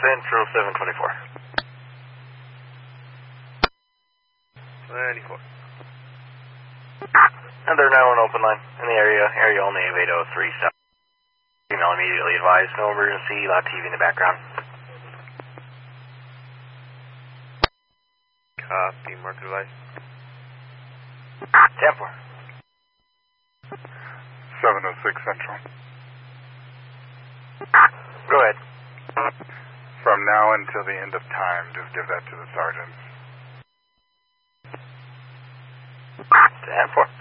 Central 724. 94. And they're now on open line in the area only of 803 south. Email immediately advised, no emergency, loud TV in the background. Copy, mark device. 10-4. 706 Central. Go ahead. From now until the end of time, just give that to the sergeants. 10-4.